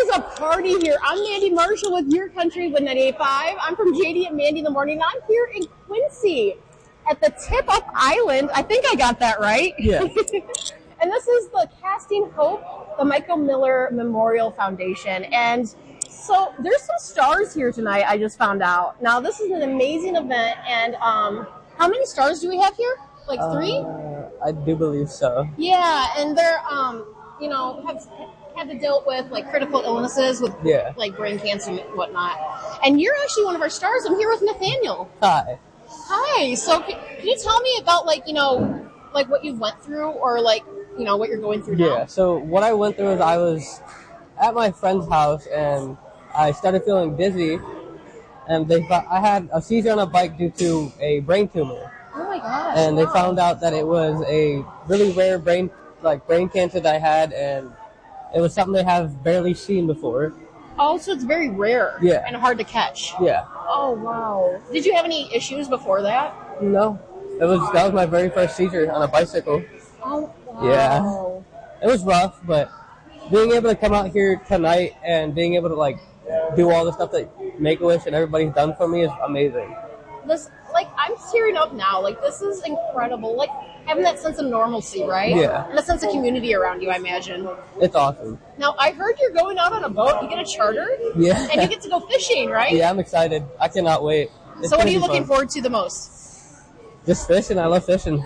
is a party here. I'm Mandy Marshall with Your Country with 98.5. I'm from JD and Mandy in the Morning. I'm here in Quincy at the Tip-Up Island. I think I got that right. Yeah. And this is the Casting Hope, the Michael Miller Memorial Foundation. And so there's some stars here tonight, I just found out. Now, this is an amazing event. And how many stars do we have here? Like 3? I do believe so. Yeah, and they're, have had to deal with like critical illnesses with like brain cancer and whatnot. And you're actually one of our stars. I'm here with Nathaniel. Hi. Hi. So can you tell me about like what you went through or like what you're going through now? Yeah. So what I went through is I was at my friend's house and I started feeling dizzy, and I had a seizure on a bike due to a brain tumor. Oh my gosh. And they found out that it was a really rare brain cancer that I had, and it was something they have barely seen before. Oh, so it's very rare and hard to catch. Yeah. Oh, wow. Did you have any issues before that? No. That was my very first seizure on a bicycle. Oh, wow. Yeah. It was rough, but being able to come out here tonight and being able to do all the stuff that Make-A-Wish and everybody's done for me is amazing. I'm tearing up now. This is incredible. Having that sense of normalcy, right? Yeah. And a sense of community around you, I imagine. It's awesome. Now, I heard you're going out on a boat. You get a charter? Yeah. And you get to go fishing, right? Yeah, I'm excited. I cannot wait. So what are you looking forward to the most? Just fishing. I love fishing.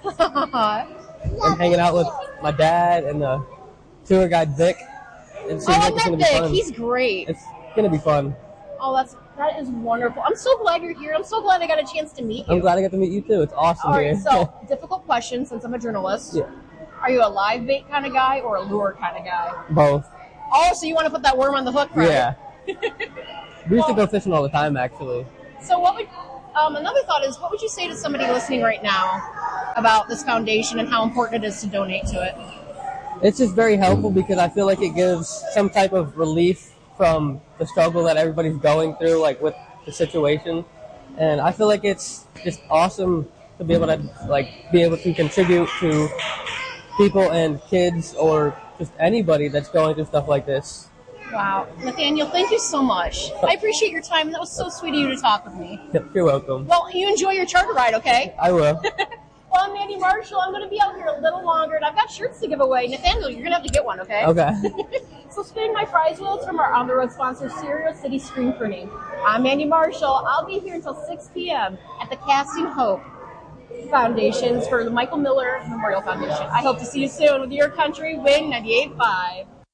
I'm hanging out with my dad and the tour guide, Vic. I met Vic. He's great. It's going to be fun. Oh, that is wonderful. I'm so glad you're here. I'm so glad I got a chance to meet you. I'm glad I got to meet you, too. It's awesome here. All right, so, difficult question since I'm a journalist. Yeah. Are you a live bait kind of guy or a lure kind of guy? Both. Oh, so you want to put that worm on the hook, right? Yeah. We used to go fishing all the time, actually. So another thought is, what would you say to somebody listening right now about this foundation and how important it is to donate to it? It's just very helpful because I feel like it gives some type of relief from the struggle that everybody's going through, with the situation. And I feel like it's just awesome to be able to contribute to people and kids or just anybody that's going through stuff like this. Wow. Nathaniel, thank you so much. I appreciate your time. That was so sweet of you to talk with me. You're welcome. Well, you enjoy your charter ride, okay? I will. Well, I'm Mandy Marshall. I'm going to be out here a little longer, and I've got shirts to give away. Nathaniel, you're going to have to get one, okay? Okay. So spinning my prize wheels from our on-the-road sponsor, Serial City Screen Printing. I'm Mandy Marshall. I'll be here until 6 p.m. at the Casting Hope Foundations for the Michael Miller Memorial Foundation. I hope to see you soon with Your Country, Wing 98.5.